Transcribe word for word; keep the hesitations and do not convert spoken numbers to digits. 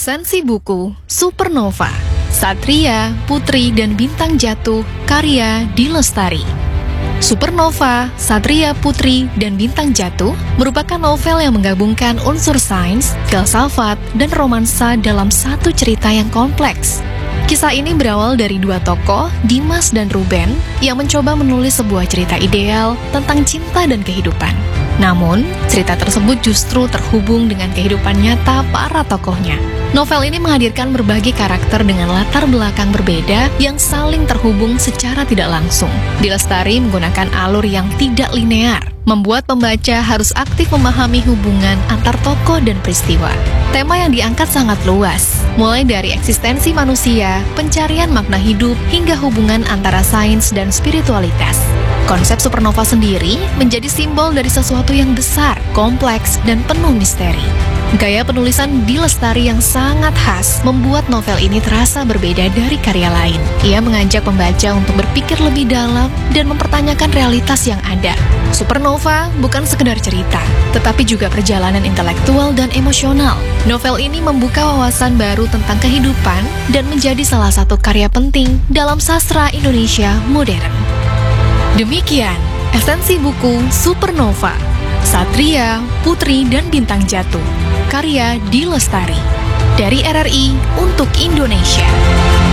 Esensi buku Supernova, Satria, Putri, dan Bintang Jatuh, karya D. Lestari. Supernova, Satria, Putri, dan Bintang Jatuh merupakan novel yang menggabungkan unsur sains, filsafat, dan romansa dalam satu cerita yang kompleks. Kisah ini berawal dari dua tokoh, Dimas dan Ruben, yang mencoba menulis sebuah cerita ideal tentang cinta dan kehidupan. Namun, cerita tersebut justru terhubung dengan kehidupan nyata para tokohnya. Novel ini menghadirkan berbagai karakter dengan latar belakang berbeda yang saling terhubung secara tidak langsung. D. Lestari menggunakan alur yang tidak linear, membuat pembaca harus aktif memahami hubungan antar tokoh dan peristiwa. Tema yang diangkat sangat luas, mulai dari eksistensi manusia, pencarian makna hidup, hingga hubungan antara sains dan spiritualitas. Konsep Supernova sendiri menjadi simbol dari sesuatu yang besar, kompleks, dan penuh misteri. Gaya penulisan D. Lestari yang sangat khas membuat novel ini terasa berbeda dari karya lain. Ia mengajak pembaca untuk berpikir lebih dalam dan mempertanyakan realitas yang ada. Supernova bukan sekedar cerita, tetapi juga perjalanan intelektual dan emosional. Novel ini membuka wawasan baru tentang kehidupan dan menjadi salah satu karya penting dalam sastra Indonesia modern. Demikian esensi buku Supernova, Satria, Putri, dan Bintang Jatuh, karya D. Lestari, dari R R I untuk Indonesia.